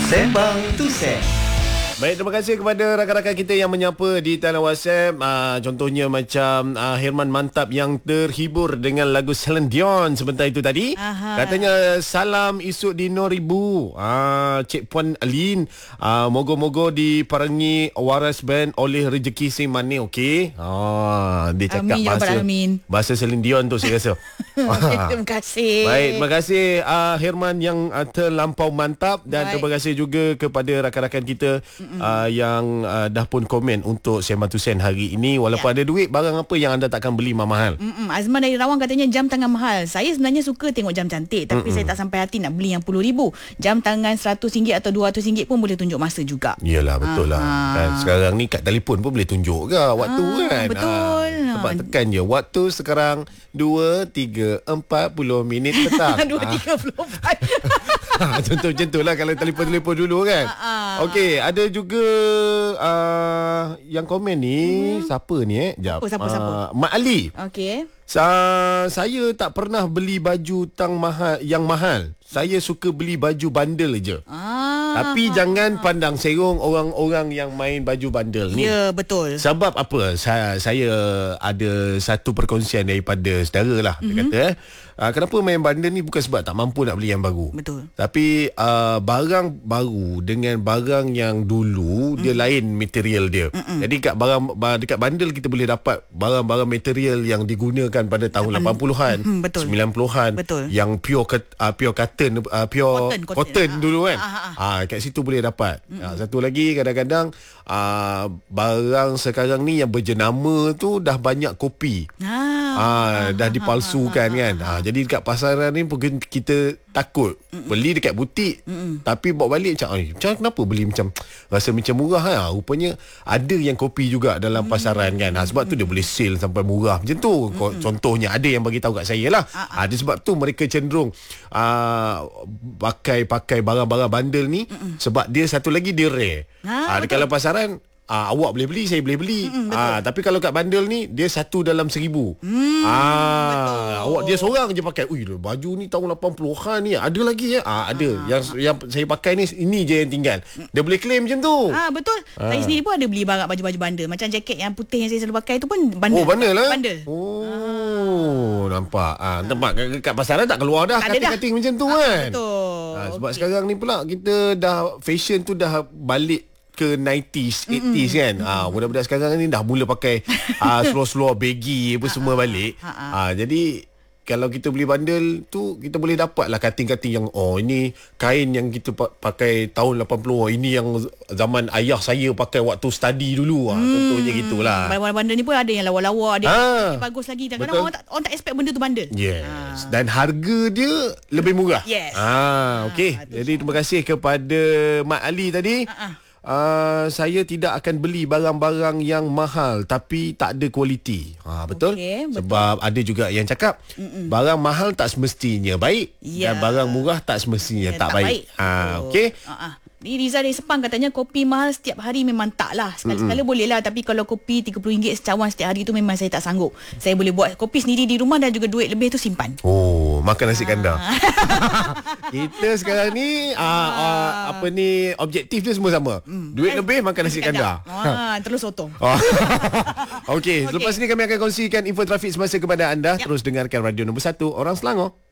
Sembang Tusen. Baik, terima kasih kepada rakan-rakan kita yang menyapa di talian WhatsApp. Contohnya macam Herman Mantap yang terhibur dengan lagu Celine Dion sebentar itu tadi. Katanya salam esok di Noribu. Cik Puan Alin, moga-moga diparangi waras band oleh rezeki si mani. Okey. Dia cakap bahasa Celine Dion tu saya rasa. Terima kasih. Baik, terima kasih Herman yang terlampau mantap. Dan terima kasih juga kepada rakan-rakan kita yang dah pun komen untuk Sembang Tusen hari ini. Walaupun ada duit, barang apa yang anda takkan beli mahal? Azman dari Rawang katanya jam tangan mahal. Saya sebenarnya suka tengok jam cantik, tapi saya tak sampai hati nak beli yang RM10,000. Jam tangan RM100 atau RM200 pun boleh tunjuk masa juga. Yelah, betul lah kan. Sekarang ni kat telefon pun boleh tunjuk ke waktu kan. Betul. Sebab tekan je waktu sekarang 2:40 minit petang. 2:34. Contoh macam tu lah kalau telefon-telefon dulu kan. Okey, ada juga yang komen ni. Siapa ni Jap. Siapa? Mak Ali. Okey. Saya tak pernah beli baju yang mahal. Saya suka beli baju bandel je. Tapi jangan pandang serong orang-orang yang main baju bandel ni. Ya, betul. Sebab apa? Saya ada satu perkongsian daripada saudara lah. Dia kata kenapa main bandel ni bukan sebab tak mampu nak beli yang baru. Betul. Tapi barang baru dengan barang yang dulu dia lain material dia. Jadi dekat bandel kita boleh dapat barang-barang material yang digunakan pada tahun 80-an, 90-an. Betul. Yang pure cotton dulu kan. Kat situ boleh dapat. Satu lagi kadang-kadang barang sekarang ni yang berjenama tu dah banyak kopi. Dah dipalsukan kan. Jadi dekat pasaran ni pun kita takut beli dekat butik, tapi bawa balik macam kenapa beli macam rasa macam murah rupanya ada yang kopi juga dalam pasaran kan. Sebab tu dia boleh sale sampai murah macam tu. Contohnya ada yang bagi tahu kat saya lah. Ada sebab tu mereka cenderung pakai barang-barang bandel ni sebab dia satu lagi dia rare. Dekat dalam pasaran awak boleh beli, saya boleh beli. Tapi kalau kat bandel ni dia satu dalam 1,000. Awak dia seorang je pakai. Baju ni tahun 80-an ni ada lagi ya. Ada yang saya pakai ni, ini je yang tinggal. Dia boleh claim macam tu. Betul. Saya sendiri pun ada beli baju-baju bandel. Macam jaket yang putih yang saya selalu pakai tu pun bandel. Bandel lah. Bandel. Nampak. Tempat kat pasaran tak keluar dah kating-kating macam tu kan. Betul. Sebab sekarang ni pula kita dah fashion tu dah balik ke 90s, 80s kan. Budak-budak sekarang ni dah mula pakai seluar-seluar baggy apa semua balik. Jadi kalau kita beli bandel tu, kita boleh dapat lah kating-kating yang ini kain yang kita pakai tahun 80. Ini yang zaman ayah saya pakai waktu study dulu. Contohnya gitulah. Bandel ni pun ada yang lawa-lawa, ada yang bagus lagi. Kadang-kadang orang tak expect benda tu bandel. Yes. Dan harga dia lebih murah. Yes. Okey. Jadi terima kasih kepada Mak Ali tadi. Saya tidak akan beli barang-barang yang mahal tapi tak ada kualiti. Betul? Betul. Sebab ada juga yang cakap barang mahal tak semestinya baik, dan barang murah tak semestinya tak baik. Okey. Ni Riza dari Sepang katanya kopi mahal setiap hari memang tak lah. Sekali-sekala boleh lah. Tapi kalau kopi RM30 secawan setiap hari tu memang saya tak sanggup. Saya boleh buat kopi sendiri di rumah dan juga duit lebih tu simpan. Makan nasi kandar. Kita sekarang ni objektif dia semua sama. Duit lebih makan nasi kandar. Terus sotong. Okey, selepas ni kami akan kongsikan info trafik semasa kepada anda. Terus dengarkan radio nombor 1 Orang Selangor.